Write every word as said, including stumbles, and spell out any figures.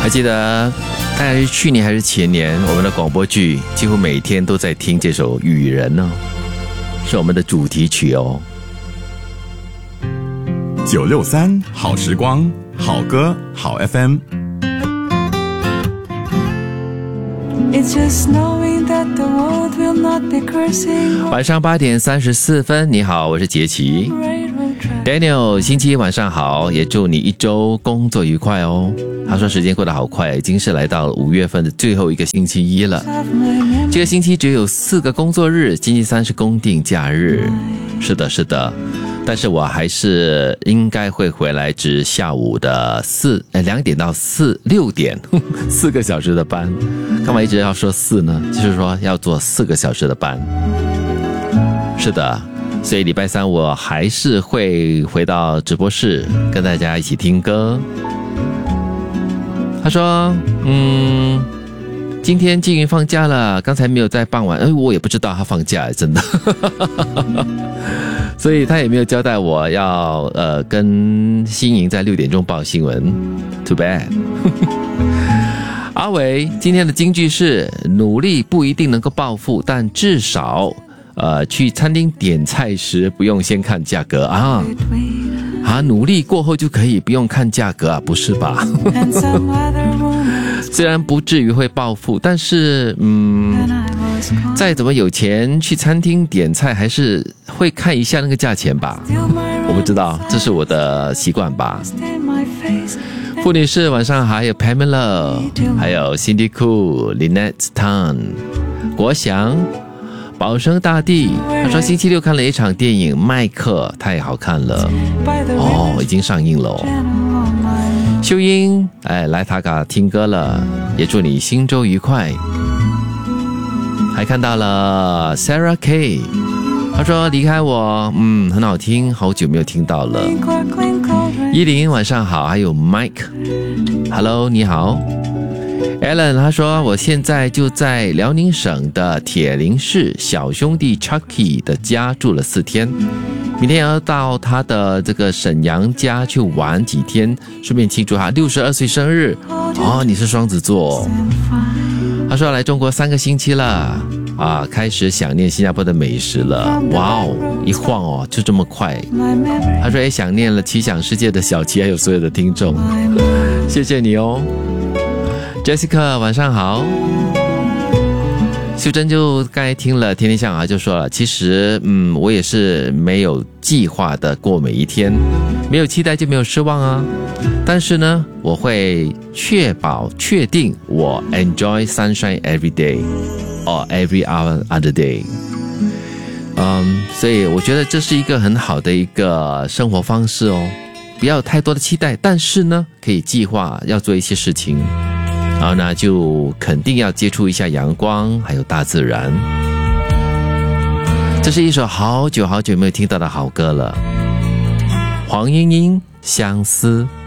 还记得大概是去年还是前年，我们的广播剧几乎每天都在听这首《雨人》呢，是我们的主题曲哦。 九六三好时光，好歌好 F M。 It's just knowing that the world will not be cursing. 晚上八点三十四分，你好，我是杰奇。Daniel， 星期一晚上好，也祝你一周工作愉快哦。他说时间过得好快，已经是来到了五月份的最后一个星期一了。这个星期只有四个工作日，星期三是公定假日。是的，是的。但是我还是应该会回来值下午的四哎两点到四六点，四个小时的班。干嘛一直要说四呢？就是说要做四个小时的班。是的，所以礼拜三我还是会回到直播室跟大家一起听歌。他说，嗯，今天静云放假了，刚才没有在傍晚，哎，我也不知道他放假，真的。所以他也没有交代我要呃跟新颖在六点钟报新闻 ，too bad 。阿伟今天的金句是：努力不一定能够暴富，但至少呃去餐厅点菜时不用先看价格啊啊！努力过后就可以不用看价格啊？不是吧？虽然不至于会暴富，但是嗯。再怎么有钱去餐厅点菜，还是会看一下那个价钱吧。我不知道，这是我的习惯吧。傅女士晚上好，还有 Pamela， 还有 Cindy Koo、Lynette Tan、国祥、保生大帝。他说星期六看了一场电影《麦克》，太好看了哦，已经上映了哦。秀英，哎，来塔卡听歌了，也祝你新周愉快。还看到了 Sarah K， 他说离开我，嗯，很好听，好久没有听到了。依林晚上好，还有 Mike，Hello 你好。Alan 他说我现在就在辽宁省的铁林市小兄弟 Chucky 的家住了四天，明天要到他的这个沈阳家去玩几天，顺便庆祝他六十二岁生日。哦，你是双子座。他说来中国三个星期了啊，开始想念新加坡的美食了。哇哦，一晃哦就这么快。他说也想念了奇想世界的小琪还有所有的听众，谢谢你哦。Jessica 晚上好。秀珍就刚才听了天天向啊，就说了，其实嗯，我也是没有计划的过每一天，没有期待就没有失望啊。但是呢，我会确保确定我 enjoy sunshine every day or every hour other day。嗯，所以我觉得这是一个很好的一个生活方式哦，不要有太多的期待，但是呢，可以计划要做一些事情。然后呢，就肯定要接触一下阳光，还有大自然。这是一首好久好久没有听到的好歌了，黄莺莺《相思》。